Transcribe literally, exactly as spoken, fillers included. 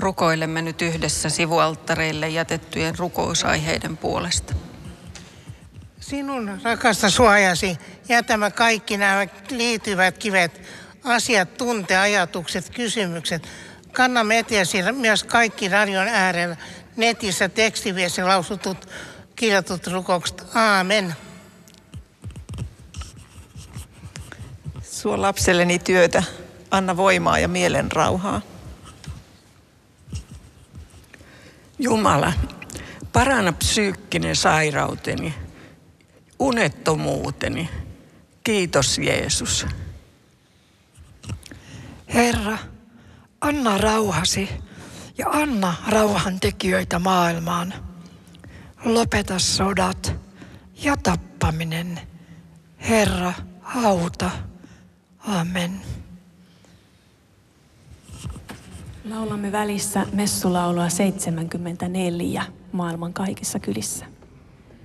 Rukoilemme nyt yhdessä sivualttareille jätettyjen rukousaiheiden puolesta. Sinun rakasta suojasi jätämä kaikki nämä liittyvät kivet, asiat, tunte, ajatukset, kysymykset. Kannamme eteesi myös kaikki radion äärellä, netissä, tekstiviestissä lausutut, kirjatut rukoukset. Aamen. Suo lapselleni työtä, anna voimaa ja mielen rauhaa. Jumala, paranna psyykkinen sairauteni, unettomuuteni. Kiitos Jeesus. Herra, anna rauhasi ja anna rauhantekijöitä maailmaan. Lopeta sodat ja tappaminen. Herra, auta. Amen. Laulamme välissä messulaulua seitsemänkymmentäneljä maailman kaikissa kylissä.